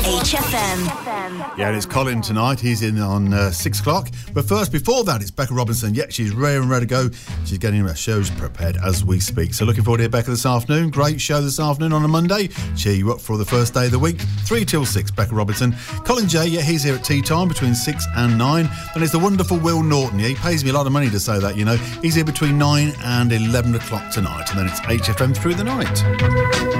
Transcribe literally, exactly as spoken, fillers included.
H F M. Yeah, and it's Colin tonight. He's in on uh, six o'clock. But first, before that, it's Becca Robinson. Yeah, she's ready and ready to go. She's getting her shows prepared as we speak. So looking forward to hear Becca this afternoon. Great show this afternoon on a Monday. Cheer you up for the first day of the week. Three till six, Becca Robinson. Colin J, yeah, he's here at tea time between six and nine. And it's the wonderful Will Norton. Yeah, he pays me a lot of money to say that, you know. He's here between nine and eleven o'clock tonight. And then it's H F M through the night.